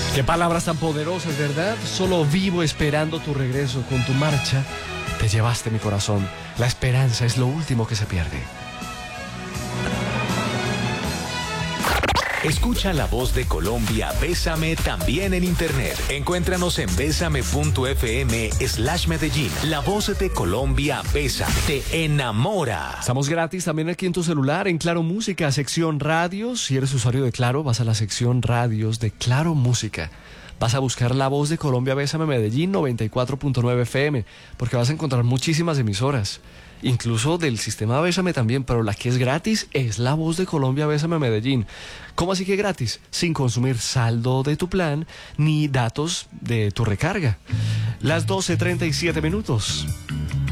Qué palabras tan poderosas, ¿verdad? Solo vivo esperando tu regreso. Con tu marcha te llevaste mi corazón. La esperanza es lo último que se pierde. Escucha La Voz de Colombia, Bésame, también en internet. Encuéntranos en besame.fm/Medellín. La Voz de Colombia, Bésame, te enamora. Estamos gratis también aquí en tu celular, en Claro Música, sección radios. Si eres usuario de Claro, vas a la sección radios de Claro Música. Vas a buscar La Voz de Colombia, Bésame, Medellín, 94.9 FM, porque vas a encontrar muchísimas emisoras. Incluso del sistema Bésame también, pero la que es gratis es La Voz de Colombia, Bésame, Medellín. ¿Cómo así que gratis? Sin consumir saldo de tu plan ni datos de tu recarga. Las 12:37 minutos.